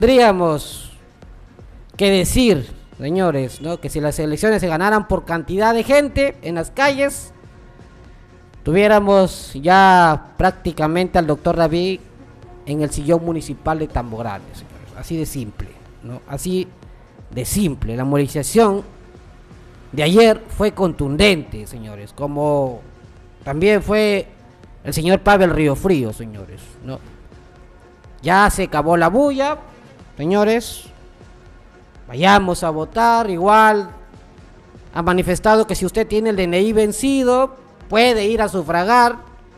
Tendríamos que decir, señores, ¿no?, que si las elecciones se ganaran por cantidad de gente en las calles, tuviéramos ya prácticamente al doctor David en el sillón municipal de Tamborales, señores. Así de simple, ¿no? Así de simple. La movilización de ayer fue contundente, señores, como también fue el señor Pavel Riofrío, señores, ¿no? Ya se acabó la bulla, señores. Vayamos a votar. Igual ha manifestado que si usted tiene el DNI vencido, puede ir a sufragar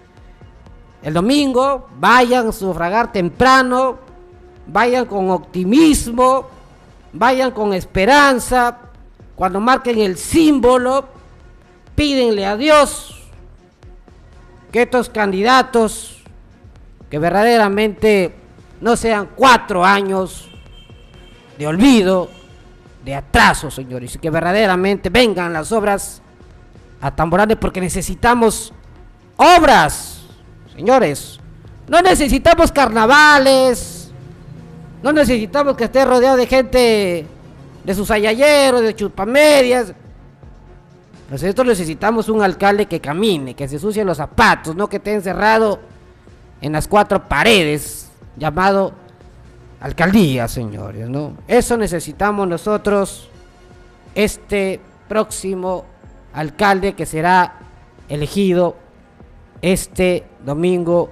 el domingo. Vayan a sufragar temprano, vayan con optimismo, vayan con esperanza. Cuando marquen el símbolo, pídenle a Dios que estos candidatos, que verdaderamente no sean 4 años de olvido, de atraso, señores, y que verdaderamente vengan las obras a Tamborales, porque necesitamos obras, señores. No necesitamos carnavales, no necesitamos que esté rodeado de gente de sus ayayeros, de chupamedias. Nosotros necesitamos un alcalde que camine, que se ensucie los zapatos, no que esté encerrado en las 4 paredes, llamado alcaldía, señores, ¿no? Eso necesitamos nosotros, este próximo alcalde que será elegido este domingo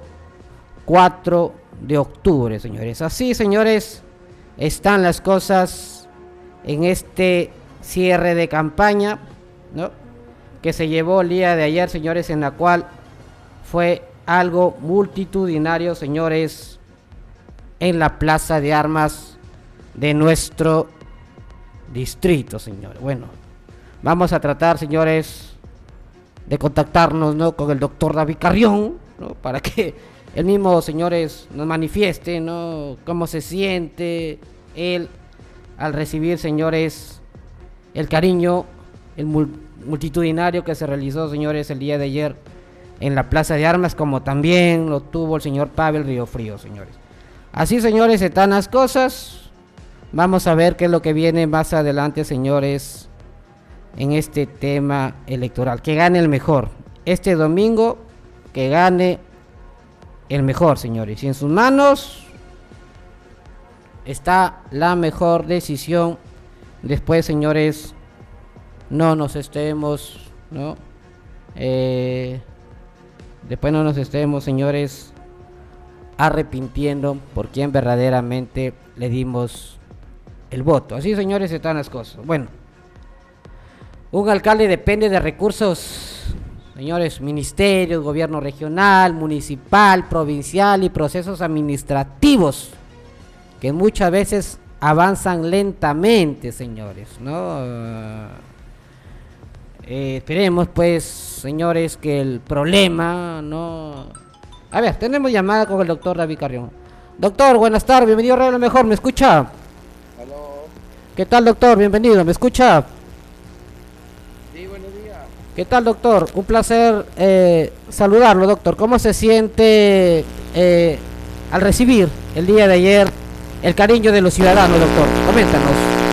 4 de octubre, señores. Así, señores, están las cosas en este cierre de campaña, ¿no?, que se llevó el día de ayer, señores, en la cual fue algo multitudinario, señores, en la plaza de armas de nuestro distrito, señores. Bueno, vamos a tratar, señores, de contactarnos, ¿no?, con el doctor David Carrión, ¿no?, para que él mismo, señores, nos manifieste, ¿no?, cómo se siente él al recibir, señores, el cariño, el multitudinario que se realizó, señores, el día de ayer en la plaza de armas, como también lo tuvo el señor Pavel Riofrío, señores. Así, señores, están las cosas. Vamos a ver qué es lo que viene más adelante, señores, en este tema electoral. Que gane el mejor. Este domingo, que gane el mejor, señores. Y en sus manos está la mejor decisión. Después, señores, no nos estemos, ¿no? Después no nos estemos, señores, arrepintiendo por quien verdaderamente le dimos el voto. Así, señores, están las cosas. Bueno, un alcalde depende de recursos, señores, ministerios, gobierno regional, municipal, provincial y procesos administrativos que muchas veces avanzan lentamente, señores, ¿no? Esperemos, pues, señores, que el problema no... A ver, tenemos llamada con el doctor David Carrión. Doctor, buenas tardes, bienvenido a Radio Lo Mejor, ¿me escucha? Aló. ¿Qué tal, doctor? Bienvenido, ¿me escucha? Sí, buenos días. ¿Qué tal, doctor? Un placer saludarlo, doctor. ¿Cómo se siente al recibir el día de ayer el cariño de los ciudadanos, doctor? Coméntanos.